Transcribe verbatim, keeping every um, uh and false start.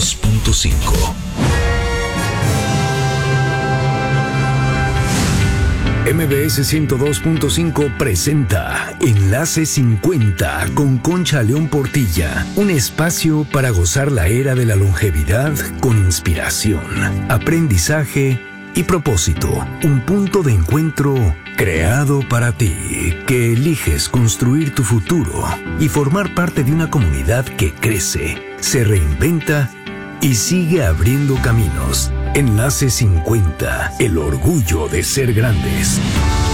dos punto cinco. M B S ciento dos punto cinco presenta Enlace cincuenta con Concha León Portilla, un espacio para gozar la era de la longevidad con inspiración, aprendizaje y propósito. Un punto de encuentro creado para ti, que eliges construir tu futuro y formar parte de una comunidad que crece, se reinventa y sigue abriendo caminos. Enlace cincuenta, el orgullo de ser grandes.